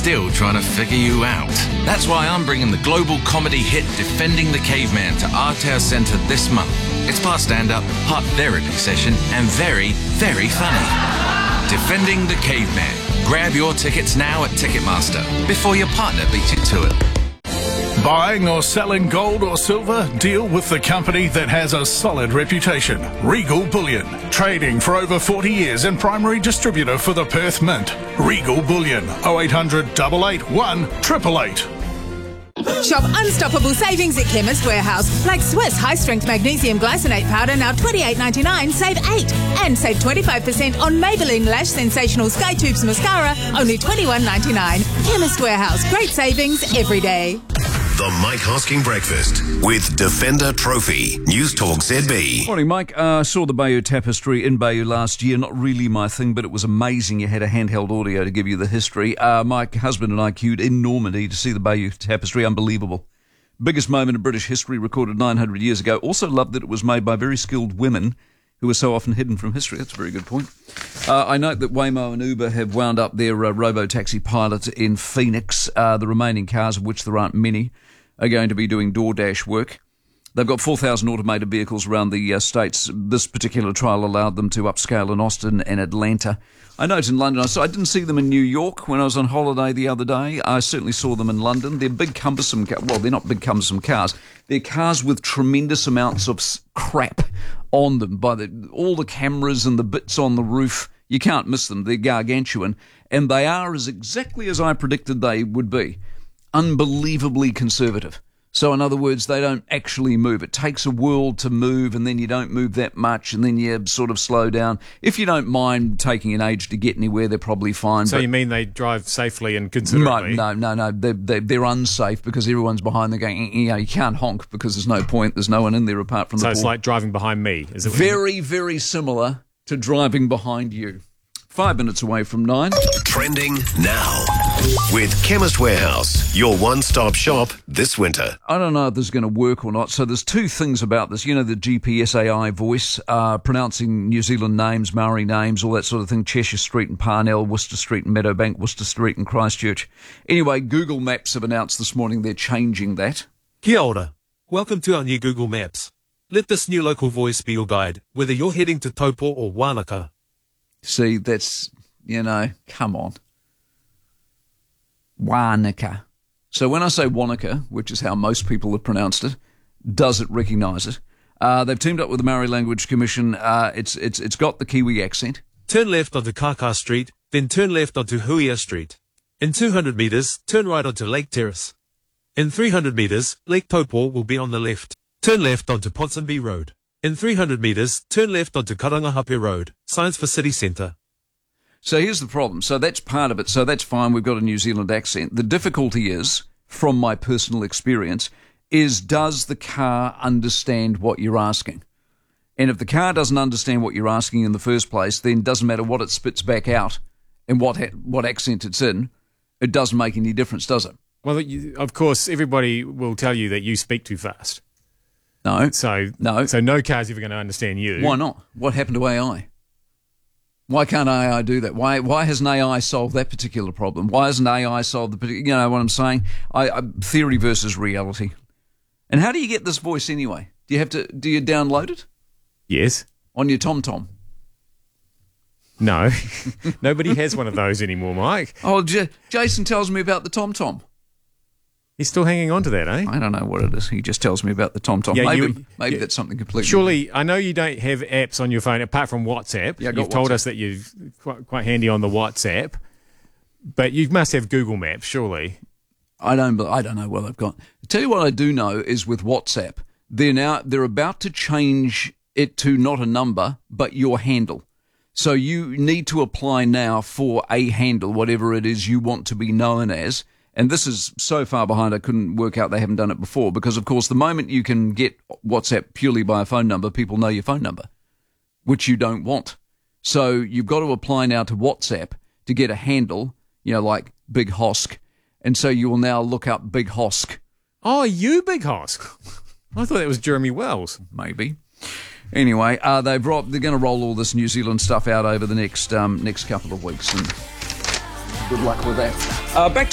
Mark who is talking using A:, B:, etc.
A: still trying to figure you out. That's why I'm bringing the global comedy hit Defending the Caveman to Arthouse Centre this month. It's part stand-up, part therapy session, and very, very funny. Defending the Caveman. Grab your tickets now at Ticketmaster before your partner beats you to it.
B: Buying or selling gold or silver? Deal with the company that has a solid reputation. Regal Bullion. Trading for over 40 years and primary distributor for the Perth Mint. Regal Bullion. 0800 881 888.
C: Shop unstoppable savings at Chemist Warehouse. Like Swiss high-strength magnesium glycinate powder, now $28.99, save 8. And save 25% on Maybelline Lash Sensational Sky Tubes Mascara, only $21.99. Chemist Warehouse. Great savings every day.
D: The Mike Hosking Breakfast with Defender Trophy. News Talk ZB.
E: Morning, Mike. Saw the Bayou Tapestry in Bayou last year. Not really my thing, but it was amazing. You had a handheld audio to give you the history. My husband and I queued in Normandy to see the Bayou Tapestry. Unbelievable. Biggest moment in British history, recorded 900 years ago. Also loved that it was made by very skilled women who are so often hidden from history. That's a very good point. I note that Waymo and Uber have wound up their robo-taxi pilot in Phoenix. The remaining cars, of which there aren't many, are going to be doing DoorDash work. They've got 4,000 automated vehicles around the states. This particular trial allowed them to upscale in Austin and Atlanta. I note in London, I didn't see them in New York when I was on holiday the other day. I certainly saw them in London. They're big, cumbersome well, they're not big, cumbersome cars. They're cars with tremendous amounts of crap on them. By all the cameras and the bits on the roof, you can't miss them. They're gargantuan. And they are exactly as I predicted they would be. Unbelievably conservative. So in other words, they don't actually move. It takes a world to move, and then you don't move that much, and then you sort of slow down. If you don't mind taking an age to get anywhere, they're probably fine.
F: So you mean they drive safely and considerately?
E: No. They're unsafe because everyone's behind them going, you can't honk because there's no point. There's no one in there apart from the
F: So it's like driving behind me, is it?
E: Very, very similar to driving behind you. 5 minutes away from 9.
D: Trending now with Chemist Warehouse, your one-stop shop this winter.
E: I don't know if this is going to work or not. So there's two things about this. You know, the GPS AI voice, pronouncing New Zealand names, Maori names, all that sort of thing. Cheshire Street and Parnell, Worcester Street and Meadowbank, Worcester Street and Christchurch. Anyway, Google Maps have announced this morning they're changing that.
G: Kia ora. Welcome to our new Google Maps. Let this new local voice be your guide, whether you're heading to Taupo or Wanaka.
E: See, that's, come on. Wanaka. So when I say Wanaka, which is how most people have pronounced it, does it recognise it? They've teamed up with the Maori Language Commission. It's got the Kiwi accent.
G: Turn left onto Kaka Street, then turn left onto Huia Street. In 200 metres, turn right onto Lake Terrace. In 300 metres, Lake Taupo will be on the left. Turn left onto Ponsonby Road. In 300 metres, turn left onto Karangahape Road, signs for City Centre.
E: So here's the problem. So that's part of it. So that's fine. We've got a New Zealand accent. The difficulty is, from my personal experience, is does the car understand what you're asking? And if the car doesn't understand what you're asking in the first place, then it doesn't matter what it spits back out and what accent it's in. It doesn't make any difference, does it?
F: Well, of course, everybody will tell you that you speak too fast.
E: No.
F: So no car's ever going to understand you.
E: Why not? What happened to AI? Why can't AI do that? Why hasn't AI solved that particular problem? Why hasn't AI solved the particular... You know what I'm saying? Theory versus reality. And how do you get this voice anyway? Do you download it?
F: Yes.
E: On your TomTom?
F: No. Nobody has one of those anymore, Mike.
E: Oh, Jason tells me about the TomTom.
F: He's still hanging on to that, eh?
E: I don't know what it is. He just tells me about the TomTom.
F: Yeah,
E: maybe that's something completely...
F: Surely, I know you don't have apps on your phone apart from WhatsApp.
E: Yeah,
F: You've told us that you're quite handy on the WhatsApp. But you must have Google Maps, surely.
E: I don't know what I've got. I'll tell you what I do know is with WhatsApp, they're about to change it to not a number, but your handle. So you need to apply now for a handle, whatever it is you want to be known as. And this is so far behind I couldn't work out they haven't done it before because, of course, the moment you can get WhatsApp purely by a phone number, people know your phone number, which you don't want. So you've got to apply now to WhatsApp to get a handle, like Big Hosk. And so you will now look up Big Hosk.
F: Oh, you Big Hosk? I thought that was Jeremy Wells.
E: Maybe. Anyway, they're going to roll all this New Zealand stuff out over the next couple of weeks. And good luck with that. Back to